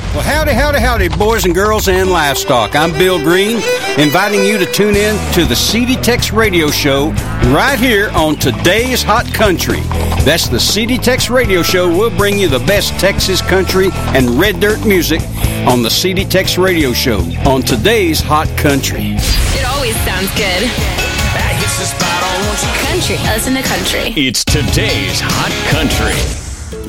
Well, howdy, howdy, howdy, boys and girls and livestock. I'm Bill Green, inviting you to tune in to the CD Tex Radio Show right here on Today's Hot Country. That's the CD Tex Radio Show. We'll bring you the best Texas country and red dirt music on the CD Tex Radio Show on Today's Hot Country. It always sounds good. That hits the spot on. Country. Listen to country. It's Today's Hot Country.